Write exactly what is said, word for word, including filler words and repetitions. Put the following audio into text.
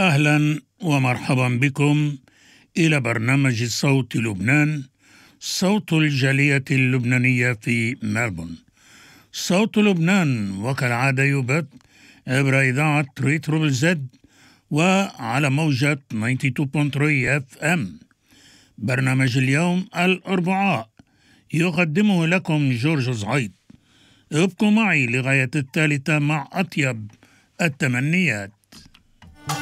أهلا ومرحبا بكم إلى برنامج صوت لبنان، صوت الجالية اللبنانية في ملبورن. صوت لبنان وكالعادة يبث عبر إذاعة ريترو زد وعلى موجة تسعة وتسعين فاصلة ثلاثة اف ام. برنامج اليوم الأربعاء يقدمه لكم جورج زعيد. ابقوا معي لغاية الثالثة مع أطيب التمنيات.